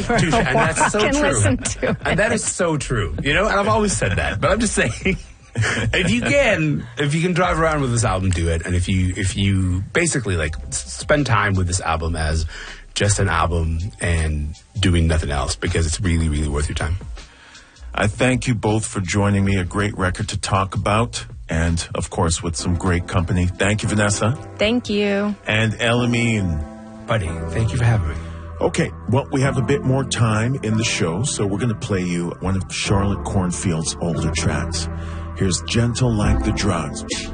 for Touche. a And that's walk so and true. listen to it. And that is so true. You know, and I've always said that. But I'm just saying, if you can drive around with this album, do it. And if you basically like spend time with this album as just an album and doing nothing else, because it's really, really worth your time. I thank you both for joining me. A great record to talk about. And, of course, with some great company. Thank you, Vanessa. Thank you. And Elamine. Buddy, thank you for having me. Okay, well, we have a bit more time in the show, so we're going to play you one of Charlotte Cornfield's older tracks. Here's Gentle Like the Drugs.